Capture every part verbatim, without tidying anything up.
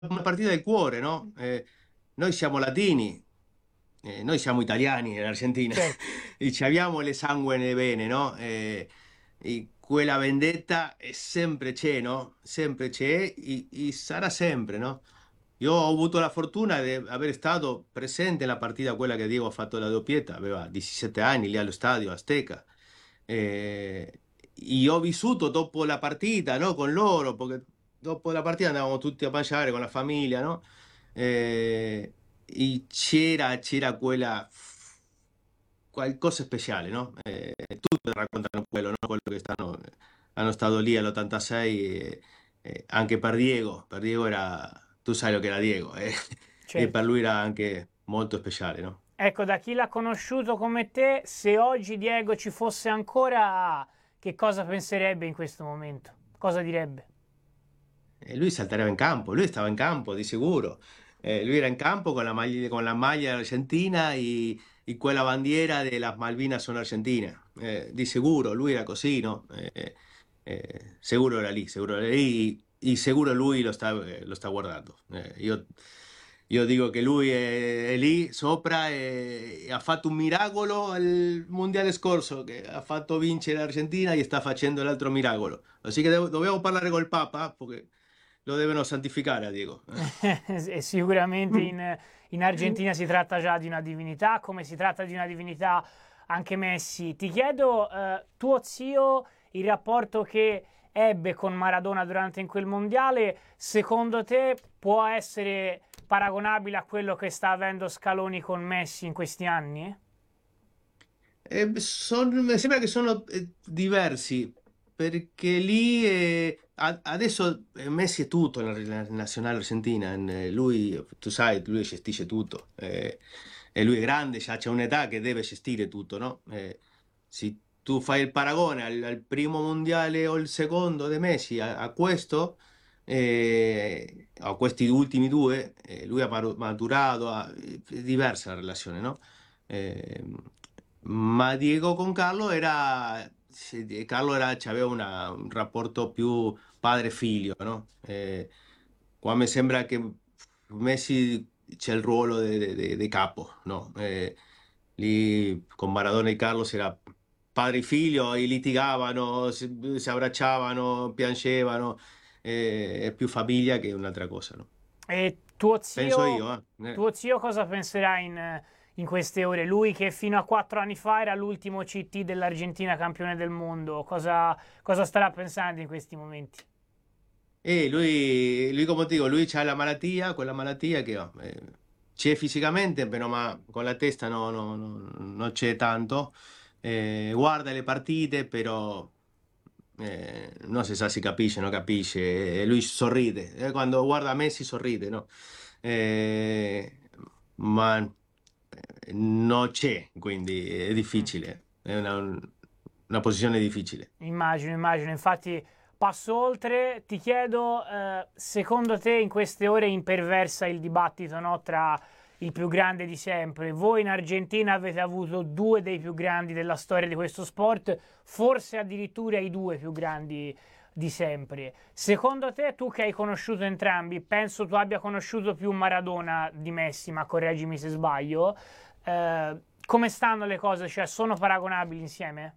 una partita del cuore, no? Eh, noi siamo latini, eh, noi siamo italiani in Argentina Certo. e ci abbiamo le sangue nelle vene, no? Eh, e quella vendetta è sempre c'è, no? Sempre c'è e, e sarà sempre, no? Io ho avuto la fortuna di aver stato presente nella partita quella che Diego ha fatto la doppietta, aveva diciassette anni lì allo stadio Azteca. Eh, e ho vissuto dopo la partita, no? Con loro, perché dopo la partita andavamo tutti a mangiare con la famiglia, no? Eh, e c'era, c'era quella qualcosa speciale, no? Eh, tutti raccontano quello, no? Quello che stanno, hanno stato lì all'ottantasei, e, e anche per Diego, per Diego era, tu sai lo che era Diego, eh? E per Certo. lui era anche molto speciale, no? Ecco, da chi l'ha conosciuto come te, se oggi Diego ci fosse ancora, che cosa penserebbe in questo momento? Cosa direbbe? E lui saltava in campo, lui stava in campo di sicuro. Eh, lui era in campo con la maglia, con la maglia argentina e, e quella bandiera delle Malvinas sono argentine. Eh, di sicuro, lui era così, no? Eh, eh, sicuro era lì, sicuro era lì e sicuro lui lo sta, eh, lo sta guardando. Eh, io, io dico che lui è, è lì sopra e, e ha fatto un miracolo al mondiale scorso, che ha fatto vincere l'Argentina e sta facendo l'altro miracolo. Così che devo- dobbiamo parlare col Papa, perché lo devono santificare a Diego. E sicuramente in, in Argentina si tratta già di una divinità, come si tratta di una divinità anche Messi. Ti chiedo, eh, tuo zio, il rapporto che ebbe con Maradona durante in quel mondiale, secondo te può essere paragonabile a quello che sta avendo Scaloni con Messi in questi anni? Eh, son- mi sembra che sono eh, diversi, perché lì eh, a- adesso eh, Messi è tutto nella nella nazionale argentina, eh, lui, tu sai, lui gestisce tutto, eh, e lui è grande, già c'è un'età che deve gestire tutto, no? Eh, se tu fai il paragone al, al primo mondiale o il secondo di Messi a, a questo, eh, a questi ultimi due, eh, lui ha maru- maturato, ha- è diversa la relazione, no? Eh, ma Diego con Carlo era, sì, Carlo era, aveva una- un rapporto più padre-figlio, no? Eh, qua mi sembra che Messi c'è il ruolo di capo, no? Eh, lì con Maradona e Carlos era padre e figlio e litigavano, si, si abbracciavano, piangevano, eh, è più famiglia che un'altra cosa, no? E tuo Penso zio, io, eh. Eh. tuo zio cosa penserà in, in queste ore? Lui che fino a quattro anni fa era l'ultimo C T dell'Argentina campione del mondo, cosa, cosa starà pensando in questi momenti? E lui, lui, come ti dico, lui ha la malattia, quella malattia che oh, eh, c'è fisicamente, però ma con la testa no, no, no, non c'è tanto. Eh, guarda le partite, però eh, non si sa si capisce, non capisce. E lui sorride. Eh, quando guarda Messi sorride, no? Eh, ma eh, non c'è, quindi è Mm. difficile. È una, una posizione difficile. Immagino, immagino. Infatti, passo oltre. Ti chiedo, eh, secondo te in queste ore imperversa il dibattito, no, tra il più grande di sempre? Voi in Argentina avete avuto due dei più grandi della storia di questo sport, forse addirittura i due più grandi di sempre. Secondo te, tu che hai conosciuto entrambi, penso tu abbia conosciuto più Maradona di Messi, ma correggimi se sbaglio. eh, come stanno le cose? Cioè, sono paragonabili insieme?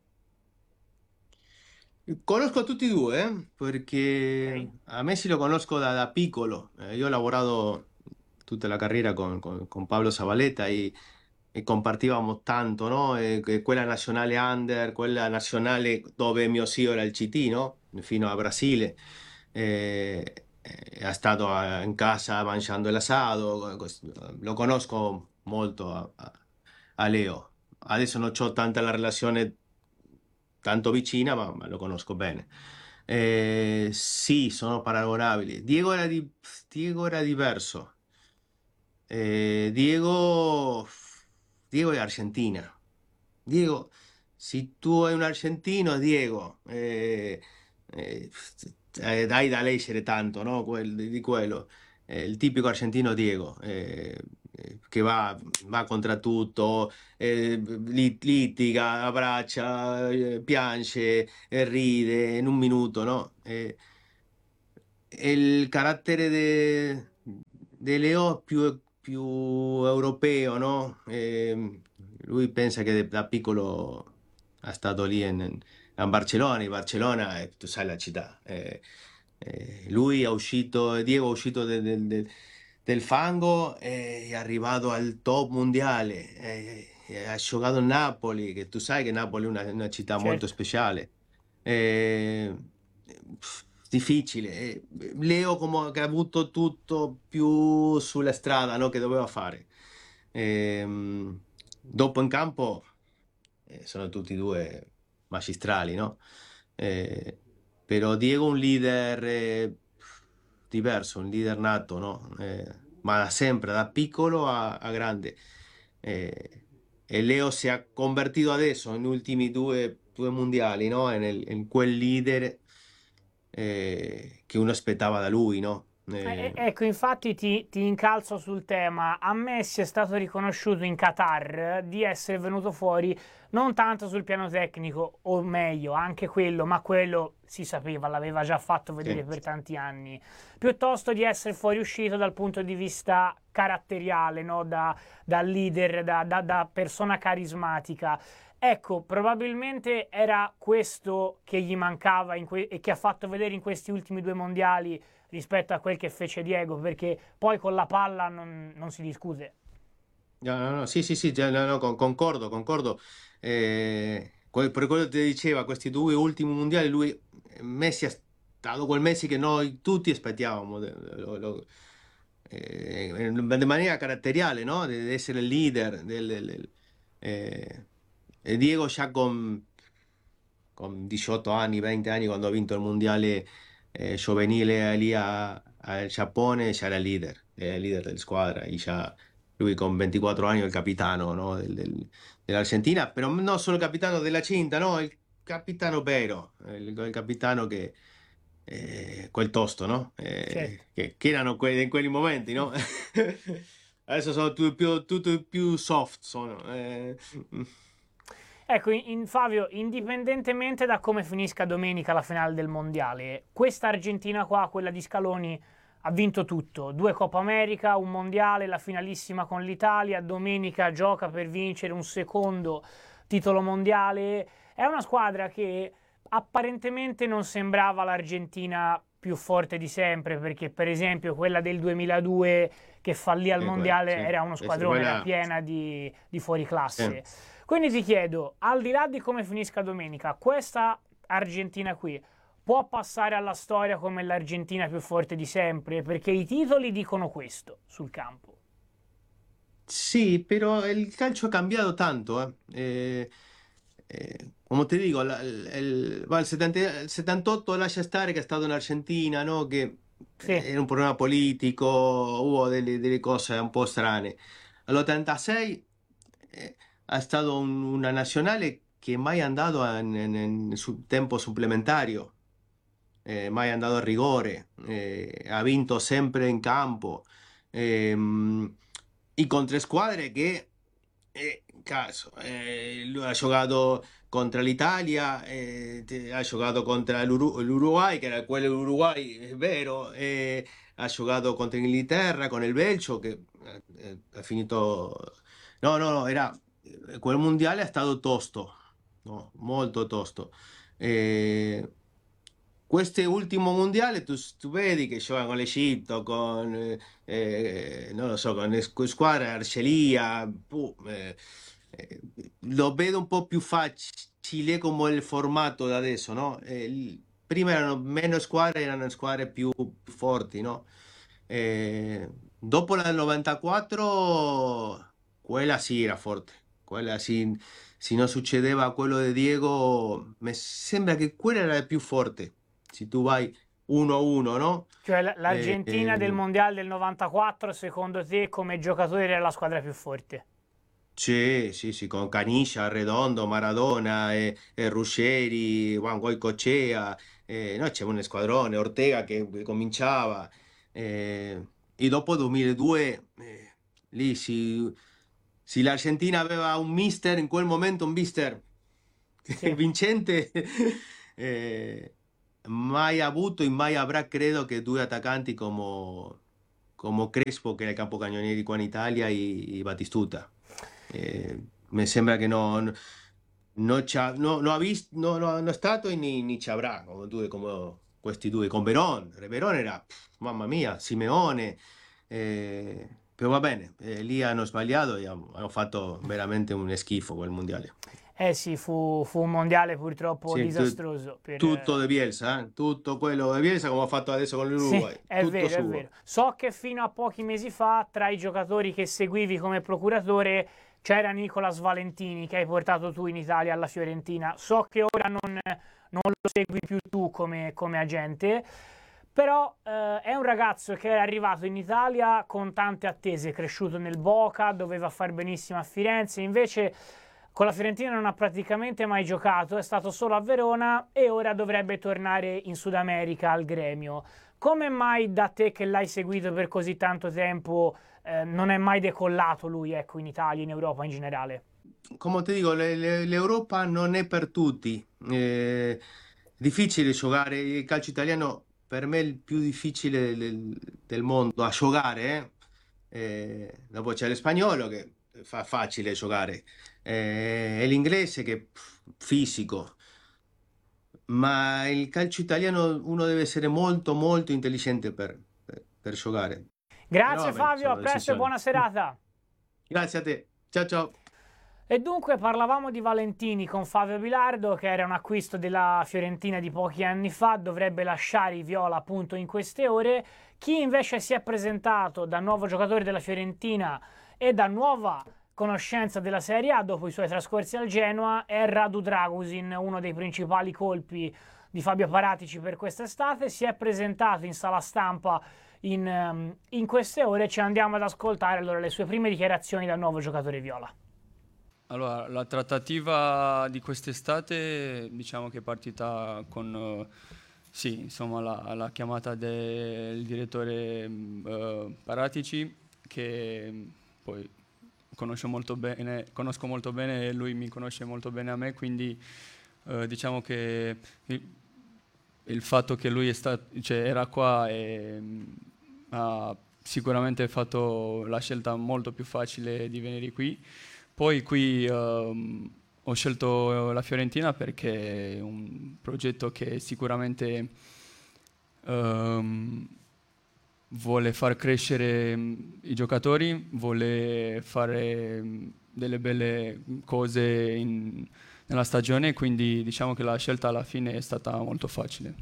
Conosco tutti e due, eh, perché Ok. a Messi lo conosco da, da piccolo. Eh, io ho lavorato tutta la carriera con, con- con Pablo Zavaleta e, e compartivamo tanto, no? E que- quella nazionale under, quella nazionale dove mio zio era il C T, no? Fino a Brasile. Eh, eh, è stato a- in casa mangiando l'asado, cos- lo conosco molto a, a- a Leo. Adesso non ho tanta la relazione tanto vicina, ma, ma lo conosco bene. Eh, sì, sono paragonabili. Diego era, di- Diego era diverso. Eh, Diego, Diego è Argentina. Diego, se tu hai un argentino, Diego, eh, eh, eh, dai da leggere tanto, no? Quel- di quello. Eh, il tipico argentino Diego, eh, eh, che va, va contro tutto, eh, li- litiga, abbraccia, eh, piange, e ride in un minuto, no? Eh, è il carattere De Leo più, più europeo, no? Eh, lui pensa che da piccolo è stato lì in, in Barcellona, in Barcellona, eh, tu sai la città. Eh, eh, lui è uscito, Diego è uscito de- del del- del fango e è arrivato al top mondiale. Eh, eh, ha giocato in Napoli, che tu sai che Napoli è una, una città molto Certo. speciale. Eh, pff, difficile. Eh, Leo come che ha avuto tutto più sulla strada, no? Che doveva fare. Ehm, dopo in campo eh, sono tutti e due magistrali, no? Eh, però Diego è un leader eh, diverso, un leader nato, no? Eh, ma da sempre, da piccolo a, a grande. Eh, e Leo si è convertito adesso, negli ultimi due, due mondiali, no? In, in quel leader eh, che uno aspettava da lui, no? Eh, Eh, eh, ecco, infatti ti, ti incalzo sul tema. A Messi è stato riconosciuto in Qatar di essere venuto fuori non tanto sul piano tecnico, o meglio, anche quello, ma quello si sapeva, l'aveva già fatto vedere sì, per tanti anni, piuttosto di essere fuoriuscito dal punto di vista caratteriale, no? Da, da leader, da, da, da persona carismatica. Ecco, probabilmente era questo che gli mancava in que- e che ha fatto vedere in questi ultimi due mondiali rispetto a quel che fece Diego, perché poi con la palla non, non si discute. no, no, no, sì, sì, sì, già, no, no, con- concordo, concordo. Eh, que- per quello che ti diceva, questi due ultimi mondiali, lui, eh, Messi è stato quel Messi che noi tutti aspettiamo, de- lo- lo- eh, in maniera caratteriale, no? Di essere il leader. Del, del- del- eh, e Diego già con, con diciotto anni, venti anni, quando ha vinto il mondiale eh, giovanile lì a- al Giappone, già era il leader, era il leader della squadra, e già lui con ventiquattro anni è il capitano, no, del- del- dell'Argentina, però non solo il capitano della cinta, no, il capitano vero, il, il capitano che eh, quel tosto, no? Certo. Eh, che, che erano que- in quei momenti, no? Adesso sono tutti più, tutti più soft, sono. eh. Ecco, in, in- Fabio, indipendentemente da come finisca domenica la finale del mondiale, questa Argentina qua, quella di Scaloni, ha vinto tutto. Due Coppa America, un mondiale, la finalissima con l'Italia, domenica gioca per vincere un secondo titolo mondiale. È una squadra che apparentemente non sembrava l'Argentina più forte di sempre, perché per esempio quella del duemiladue che fallì al Eh, que- mondiale sì. era uno Es- squadrone, era quella, piena di, di sì. fuoriclasse. Quindi ti chiedo, al di là di come finisca domenica, questa Argentina qui può passare alla storia come l'Argentina più forte di sempre? Perché i titoli dicono questo sul campo. Sì, però il calcio ha cambiato tanto, eh. Eh, eh, come ti dico, la- il, il- va, il settanta il settantotto lascia stare che è stato in Argentina, no? Che Sì, era un problema politico, hubo delle, delle cose un po' strane. All'ottantasei eh, è stato un- una nazionale che mai è andato in, in- in su- tempo supplementario, eh, mai è andato a rigore, eh, ha vinto sempre in campo. Ehm, y con tre squadre che, eh, caso, eh, lui ha giocato contro l'Italia, eh, te- ha giocato contro l'Uru- l'Uruguay, che era quello dell'Uruguay, è vero, eh, ha giocato contro l'Inghilterra, con il Belgio, che eh, eh, ha finito... No, no, no, era... Quel mondiale è stato tosto, no? Molto tosto. Eh, questo ultimo mondiale tu, tu vedi che gioca con l'Egitto, con, eh, eh, non lo so, con le squ- squadre Arcelia, pu- eh, eh, lo vedo un po' più facile come il formato da adesso, no? Eh, il- prima erano meno squadre, erano squadre più, più forti, no? Eh, dopo la del novantaquattro, quella sì era forte, quella sì, se non succedeva quello di Diego, mi sembra che quella era la più forte. Se tu vai uno a uno, no? cioè l- Eh, l'Argentina del eh, mondiale del novantaquattro, secondo te come giocatori era la squadra più forte? sì, sì, sì, con Caniggia, Redondo, Maradona, eh, eh, Ruggeri, Juan Goicoechea, eh, noi c'era un squadrone, Ortega che, che cominciava. eh, e dopo duemiladue, eh, lì si, se l'Argentina aveva un mister, in quel momento un mister Sì. vincente, eh, mai ha avuto e mai avrà, credo, che due attaccanti come, come Crespo, che era il capocannonieri qua in Italia, e, e Battistuta. Eh, mi sembra che non, non, c'ha, no, no ha visto, no, no, non è stato e ni, ni ci avrà come, due, come questi due, con Veron. Veron era, pff, mamma mia, Simeone. Eh, però va bene, eh, lì hanno sbagliato e hanno, hanno fatto veramente un schifo quel mondiale. Eh sì, fu, fu un mondiale purtroppo Sì, tu- disastroso per... tutto eh, De Bielsa, eh? Tutto quello De Bielsa come ha fatto adesso con Sì, l'Uruguay, è tutto vero, è vero. suo. So che fino a pochi mesi fa, tra i giocatori che seguivi come procuratore, c'era Nicolas Valentini, che hai portato tu in Italia alla Fiorentina. So che ora non, non lo segui più tu come, come agente, però eh, è un ragazzo che è arrivato in Italia con tante attese, è cresciuto nel Boca, doveva far benissimo a Firenze, invece con la Fiorentina non ha praticamente mai giocato, è stato solo a Verona e ora dovrebbe tornare in Sud America al Gremio. Come mai da te che l'hai seguito per così tanto tempo eh, non è mai decollato lui, ecco, in Italia, in Europa in generale? Come ti dico, le- le- l'Europa non è per tutti. Eh, difficile giocare. Il calcio italiano per me è il più difficile del, del mondo a giocare. Eh. Eh, dopo c'è lo spagnolo che fa facile giocare, eh, e l'inglese che è pff, fisico. Ma il calcio italiano uno deve essere molto molto intelligente per, per, per giocare. Però Grazie va bene, Fabio, a sono presto e decisioni. buona serata. Grazie a te. Ciao ciao. E dunque parlavamo di Valentini con Fabio Bilardo, che era un acquisto della Fiorentina di pochi anni fa, dovrebbe lasciare i viola appunto in queste ore. Chi invece si è presentato da nuovo giocatore della Fiorentina e da nuova conoscenza della Serie A dopo i suoi trascorsi al Genoa è Radu Dragusin, uno dei principali colpi di Fabio Paratici per quest'estate. Si è presentato in sala stampa in, ehm, in queste ore. Ci andiamo ad ascoltare allora le sue prime dichiarazioni da nuovo giocatore viola. Allora, la trattativa di quest'estate diciamo che è partita con eh, sì, insomma, la, la chiamata del direttore eh, Paratici, che mh, poi conosco molto bene, conosco molto bene e lui mi conosce molto bene a me, quindi eh, diciamo che il, il fatto che lui è stato, cioè, era qua e mh, ha sicuramente fatto la scelta molto più facile di venire qui. Poi qui ehm, ho scelto la Fiorentina perché è un progetto che sicuramente ehm, vuole far crescere mh, i giocatori, vuole fare mh, delle belle cose in- nella stagione, quindi diciamo che la scelta alla fine è stata molto facile.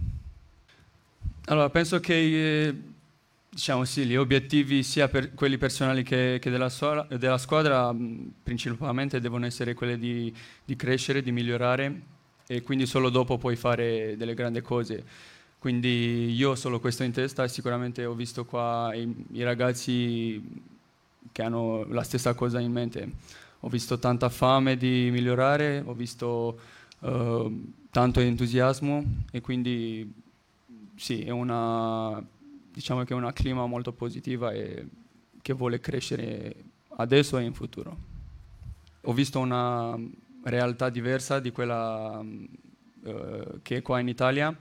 Allora, penso che eh, diciamo sì, gli obiettivi sia per quelli personali che, che della, sua- della squadra mh, principalmente devono essere quelli di, di crescere, di migliorare e quindi solo dopo puoi fare delle grandi cose. Quindi io ho solo questo in testa e sicuramente ho visto qua i, i ragazzi che hanno la stessa cosa in mente. Ho visto tanta fame di migliorare, ho visto eh, tanto entusiasmo e quindi sì, è una, diciamo che è una clima molto positiva e che vuole crescere adesso e in futuro. Ho visto una realtà diversa di quella eh, che è qua in Italia.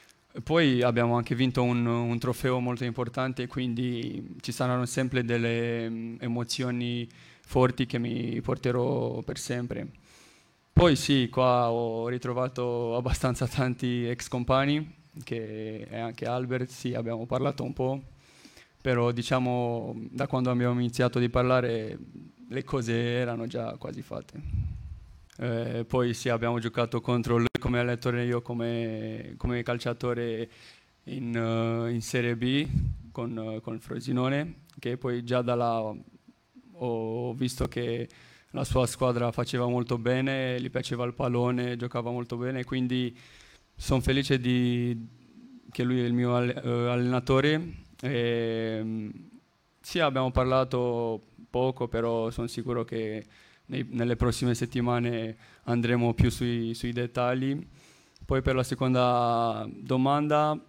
Poi abbiamo anche vinto un, un trofeo molto importante, quindi ci saranno sempre delle mm, emozioni forti che mi porterò per sempre. Poi sì, qua ho ritrovato abbastanza tanti ex compagni, che è anche Albert, sì, abbiamo parlato un po', però diciamo da quando abbiamo iniziato di parlare le cose erano già quasi fatte. Eh, poi sì, abbiamo giocato contro lui come allenatore e io come, come calciatore in, eh, in Serie B con, eh, con il Frosinone, che poi già da là ho visto che la sua squadra faceva molto bene, gli piaceva il pallone, giocava molto bene, quindi sono felice di, che lui è il mio alle- eh, allenatore. E, mm, sì, abbiamo parlato poco, però sono sicuro che nei- nelle prossime settimane andremo più sui, sui dettagli. Poi per la seconda domanda,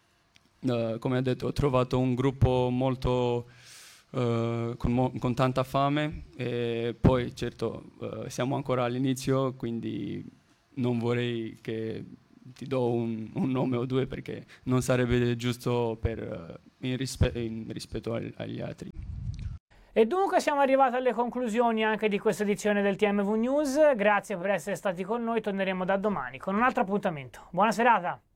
eh, come ho detto, ho trovato un gruppo molto eh, con, mo- con tanta fame e poi certo eh, siamo ancora all'inizio, quindi non vorrei che ti do un, un nome o due perché non sarebbe giusto per, eh, in, rispe- in rispetto al- agli altri. E dunque siamo arrivati alle conclusioni anche di questa edizione del T M V News. Grazie per essere stati con noi, torneremo da domani con un altro appuntamento. Buona serata!